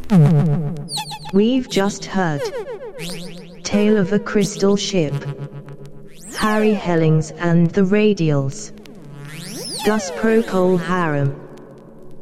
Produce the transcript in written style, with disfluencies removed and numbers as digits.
We've just heard Tale of a Crystal Ship, Harry Hellings and the Radials, Gus Procol Harum.